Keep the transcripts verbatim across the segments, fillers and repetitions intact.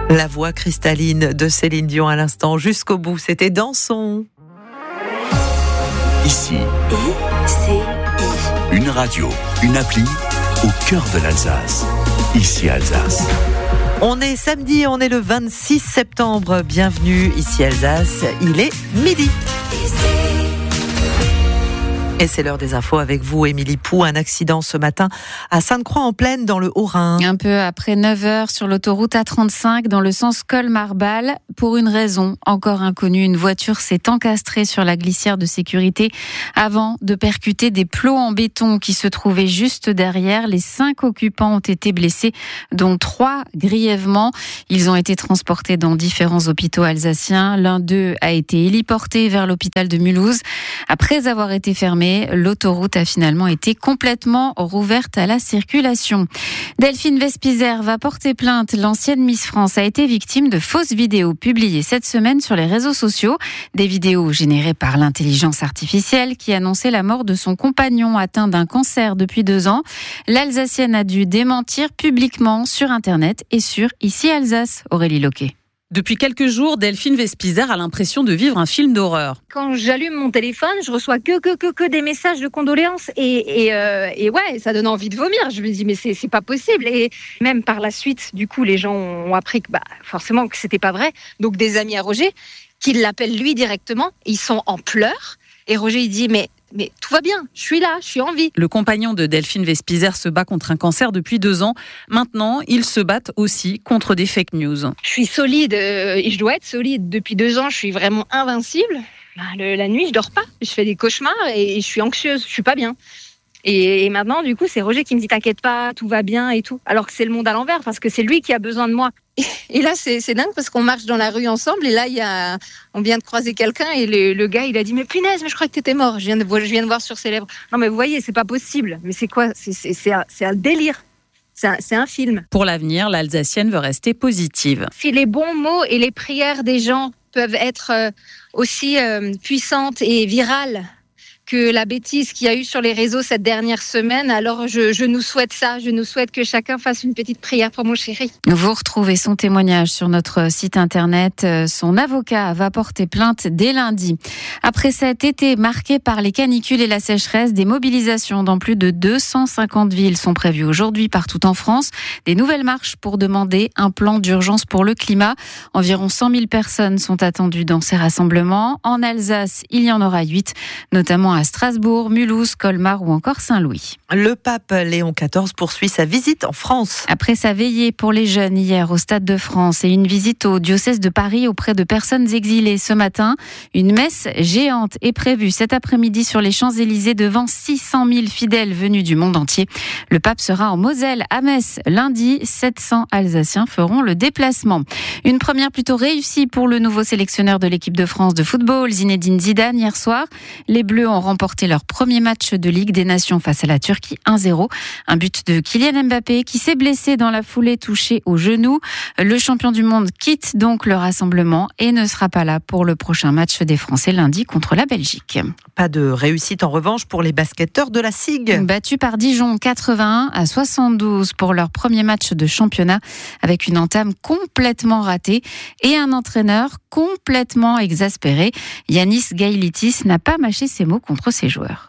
La voix cristalline de Céline Dion à l'instant, jusqu'au bout, c'était Dansons. Ici, I C I. Une radio, une appli au cœur de l'Alsace. Ici Alsace. On est samedi, on est le vingt-six septembre. Bienvenue ici Alsace, il est midi. Et c'est l'heure des infos avec vous, Émilie Pou. Un accident ce matin à Sainte-Croix-en-Plaine dans le Haut-Rhin. Un peu après neuf heures sur l'autoroute A trente-cinq dans le sens Colmar-Bâle. Pour une raison encore inconnue, une voiture s'est encastrée sur la glissière de sécurité avant de percuter des plots en béton qui se trouvaient juste derrière. Les cinq occupants ont été blessés, dont trois grièvement. Ils ont été transportés dans différents hôpitaux alsaciens. L'un d'eux a été héliporté vers l'hôpital de Mulhouse. Après avoir été fermé, l'autoroute a finalement été complètement rouverte à la circulation. Delphine Vespizer va porter plainte. L'ancienne Miss France a été victime de fausses vidéos publiées cette semaine sur les réseaux sociaux. Des vidéos générées par l'intelligence artificielle qui annonçaient la mort de son compagnon atteint d'un cancer depuis deux ans. L'Alsacienne a dû démentir publiquement sur Internet et sur Ici Alsace. Aurélie Loquet. Depuis quelques jours, Delphine Vespizer a l'impression de vivre un film d'horreur. Quand j'allume mon téléphone, je reçois que que que que des messages de condoléances et et, euh, et ouais, ça donne envie de vomir. Je me dis mais c'est c'est pas possible. Et même par la suite, du coup, les gens ont appris que bah forcément que c'était pas vrai. Donc des amis à Roger qui l'appellent lui directement, ils sont en pleurs et Roger il dit mais Mais tout va bien, je suis là, je suis en vie. Le compagnon de Delphine Vespizer se bat contre un cancer depuis deux ans. Maintenant, ils se battent aussi contre des fake news. Je suis solide, euh, et je dois être solide. Depuis deux ans, je suis vraiment invincible. Bah, le, la nuit, je dors pas. Je fais des cauchemars et, et je suis anxieuse, je suis pas bien. Et, et maintenant, du coup, c'est Roger qui me dit « T'inquiète pas, tout va bien et tout ». Alors que c'est le monde à l'envers, parce que c'est lui qui a besoin de moi. Et, et là, c'est, c'est dingue parce qu'on marche dans la rue ensemble et là, il y a, on vient de croiser quelqu'un et le, le gars, il a dit « Mais punaise, mais je crois que t'étais mort, je viens, de, je viens de voir sur ses lèvres ». Non mais vous voyez, c'est pas possible. Mais c'est quoi ? c'est, c'est, c'est, un, c'est un délire. C'est un, c'est un film. Pour l'avenir, l'Alsacienne veut rester positive. Si les bons mots et les prières des gens peuvent être aussi euh, puissantes et virales que la bêtise qu'il y a eu sur les réseaux cette dernière semaine, alors je, je nous souhaite ça, je nous souhaite que chacun fasse une petite prière pour mon chéri. Vous retrouvez son témoignage sur notre site internet. Son avocat va porter plainte dès lundi. Après cet été marqué par les canicules et la sécheresse, des mobilisations dans plus de deux cent cinquante villes sont prévues aujourd'hui partout en France. Des nouvelles marches pour demander un plan d'urgence pour le climat. Environ cent mille personnes sont attendues dans ces rassemblements. En Alsace, il y en aura huit, notamment à à Strasbourg, Mulhouse, Colmar ou encore Saint-Louis. Le pape Léon quatorze poursuit sa visite en France. Après sa veillée pour les jeunes hier au Stade de France et une visite au diocèse de Paris auprès de personnes exilées ce matin, une messe géante est prévue cet après-midi sur les Champs-Élysées devant six cent mille fidèles venus du monde entier. Le pape sera en Moselle à Metz lundi. sept cents Alsaciens feront le déplacement. Une première plutôt réussie pour le nouveau sélectionneur de l'équipe de France de football, Zinedine Zidane, hier soir. Les Bleus ont remporté leur premier match de Ligue des Nations face à la Turquie un zéro. Un but de Kylian Mbappé qui s'est blessé dans la foulée, touché au genou. Le champion du monde quitte donc le rassemblement et ne sera pas là pour le prochain match des Français lundi contre la Belgique. Pas de réussite en revanche pour les basketteurs de la S I G. Battus par Dijon quatre-vingt-un à soixante-douze pour leur premier match de championnat avec une entame complètement ratée et un entraîneur complètement exaspéré. Yanis Gailitis n'a pas mâché ses mots contre ses joueurs.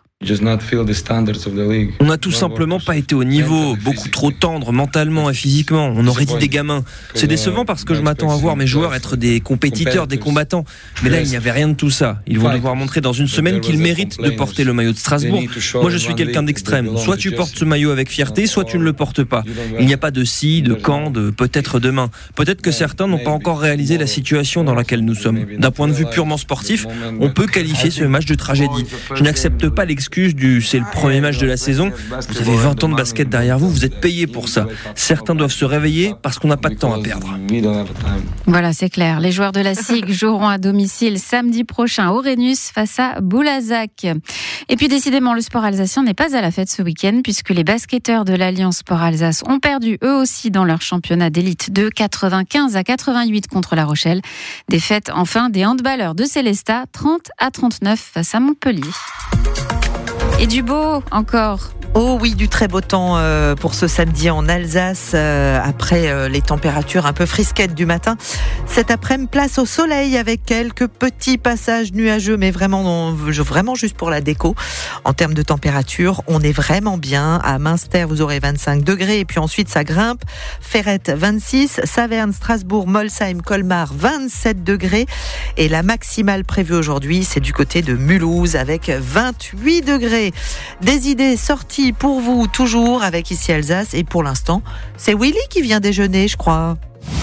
On n'a tout simplement pas été au niveau, beaucoup trop tendre mentalement et physiquement. On aurait dit des gamins. C'est décevant parce que je m'attends à voir mes joueurs être des compétiteurs, des combattants. Mais là, il n'y avait rien de tout ça. Ils vont devoir montrer dans une semaine qu'ils méritent de porter le maillot de Strasbourg. Moi, je suis quelqu'un d'extrême. Soit tu portes ce maillot avec fierté, soit tu ne le portes pas. Il n'y a pas de si, de quand, de peut-être demain. Peut-être que certains n'ont pas encore réalisé la situation dans laquelle nous sommes. D'un point de vue purement sportif, on peut qualifier ce match de tragédie. Je n'accepte pas l'excuse du c'est le premier match de la saison. Vous avez vingt ans de basket derrière vous, vous êtes payés pour ça. Certains doivent se réveiller parce qu'on n'a pas de temps à perdre. Voilà, c'est clair. Les joueurs de la S I G joueront à domicile samedi prochain au Rhenus face à Boulazac. Et puis décidément, le sport alsacien n'est pas à la fête ce week-end puisque les basketteurs de l'Alliance Sport Alsace ont perdu eux aussi dans leur championnat d'élite de quatre-vingt-quinze à quatre-vingt-huit contre La Rochelle. Défaite enfin des handballeurs de Célestat trente à trente-neuf face à Montpellier. Et du beau encore Oh oui, du très beau temps euh, pour ce samedi en Alsace, euh, après euh, les températures un peu frisquettes du matin. Cet après-midi, place au soleil avec quelques petits passages nuageux, mais vraiment, vraiment juste pour la déco. En termes de température, on est vraiment bien. À Münster, vous aurez vingt-cinq degrés, et puis ensuite ça grimpe. Ferrette, vingt-six. Saverne, Strasbourg, Molsheim, Colmar, vingt-sept degrés. Et la maximale prévue aujourd'hui, c'est du côté de Mulhouse avec vingt-huit degrés. Des idées sorties pour vous toujours avec Ici Alsace, et pour l'instant c'est Willy qui vient déjeuner, je crois.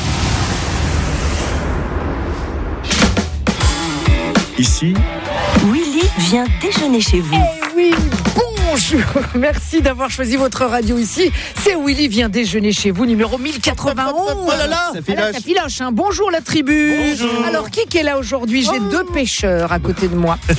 Ici, Willy vient déjeuner chez vous. Eh oui, bonjour. Merci d'avoir choisi votre radio ici. C'est Willy vient déjeuner chez vous, numéro mille quatre-vingt-onze. Oh là là, ça filoche. Ah là, ça filoche, hein. Bonjour la tribu. Bonjour. Alors qui est là aujourd'hui? J'ai deux pêcheurs à côté de moi.